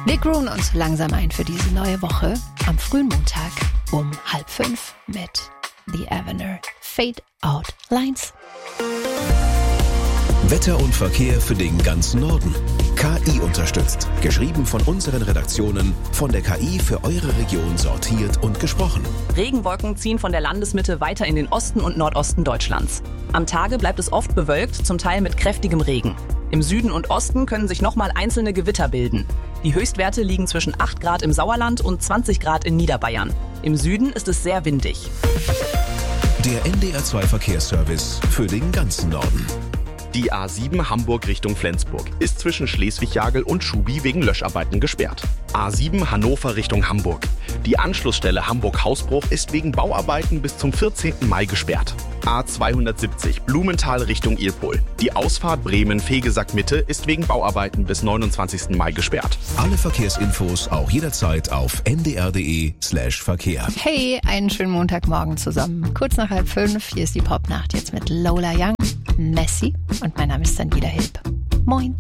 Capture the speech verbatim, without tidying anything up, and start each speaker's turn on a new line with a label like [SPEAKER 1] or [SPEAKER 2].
[SPEAKER 1] Wir grooven uns langsam ein für diese neue Woche am frühen Montag um halb fünf mit The Avenir Fade Out Lines.
[SPEAKER 2] Wetter und Verkehr für den ganzen Norden. K I unterstützt. Geschrieben von unseren Redaktionen, von der K I für eure Region sortiert und gesprochen.
[SPEAKER 3] Regenwolken ziehen von der Landesmitte weiter in den Osten und Nordosten Deutschlands. Am Tage bleibt es oft bewölkt, zum Teil mit kräftigem Regen. Im Süden und Osten können sich nochmal einzelne Gewitter bilden. Die Höchstwerte liegen zwischen acht Grad im Sauerland und zwanzig Grad in Niederbayern. Im Süden ist es sehr windig.
[SPEAKER 2] Der N D R zwei Verkehrsservice für den ganzen Norden.
[SPEAKER 4] Die A sieben Hamburg Richtung Flensburg ist zwischen Schleswig-Jagel und Schubi wegen Löscharbeiten gesperrt. A sieben Hannover Richtung Hamburg. Die Anschlussstelle Hamburg-Hausbruch ist wegen Bauarbeiten bis zum vierzehnten Mai gesperrt. A zweihundertsiebzig Blumenthal Richtung Ilpol. Die Ausfahrt Bremen-Fegesack-Mitte ist wegen Bauarbeiten bis neunundzwanzigsten Mai gesperrt.
[SPEAKER 2] Alle Verkehrsinfos auch jederzeit auf n d r punkt d e slash verkehr.
[SPEAKER 1] Hey, einen schönen Montagmorgen zusammen. Kurz nach halb fünf, hier ist die Popnacht jetzt mit Lola Young, Messi und mein Name ist Daniela Hilb. Moin.